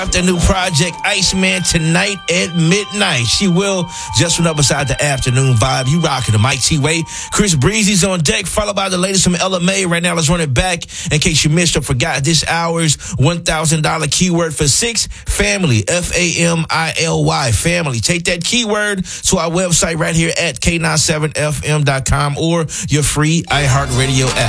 Their new project, Iceman, tonight at midnight. She will just run up beside the afternoon vibe. You rocking the Mike T. Way. Chris Breezy's on deck, followed by the latest from LMA. Right now, let's run it back in case you missed or forgot this hour's $1,000 keyword for 6. Family, Family, family. Take that keyword to our website right here at K97FM.com or your free iHeartRadio app.